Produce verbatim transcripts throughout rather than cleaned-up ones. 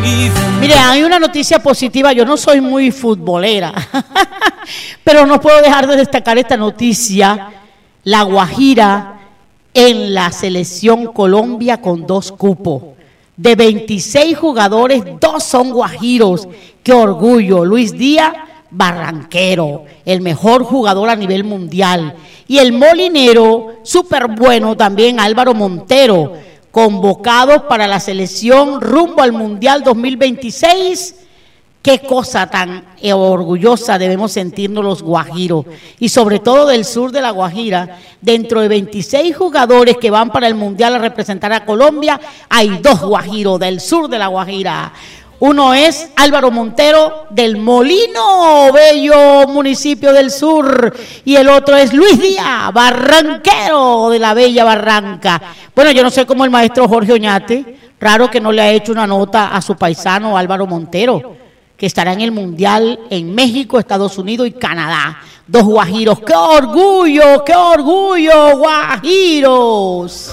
Mire, hay una noticia positiva, yo no soy muy futbolera, pero no puedo dejar de destacar esta noticia, La Guajira en la selección Colombia con dos cupos. De veintiséis jugadores, dos son guajiros. ¡Qué orgullo! Luis Díaz, barranquero, el mejor jugador a nivel mundial. Y el molinero, súper bueno también, Álvaro Montero, convocados para la selección rumbo al Mundial dos mil veintiséis. Qué cosa tan orgullosa debemos sentirnos los guajiros, y sobre todo del sur de la Guajira. Dentro de veintiséis jugadores que van para el Mundial a representar a Colombia, hay dos guajiros del sur de la Guajira. Uno es Álvaro Montero del Molino, bello municipio del sur, y el otro es Luis Díaz, barranquero de la bella Barranca. Bueno, yo no sé cómo el maestro Jorge Oñate, raro que no le ha hecho una nota a su paisano Álvaro Montero, que estará en el Mundial en México, Estados Unidos y Canadá. Dos guajiros. ¡Qué orgullo! ¡Qué orgullo, guajiros!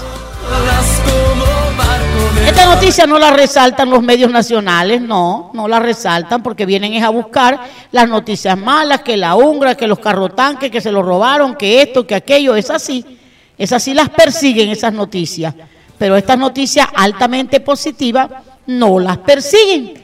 Esta noticia no la resaltan los medios nacionales, no, no la resaltan porque vienen es a buscar las noticias malas, que la Ungra, que los carrotanques, que se lo robaron, que esto, que aquello. Es así, es así, las persiguen esas noticias, pero estas noticias altamente positivas no las persiguen.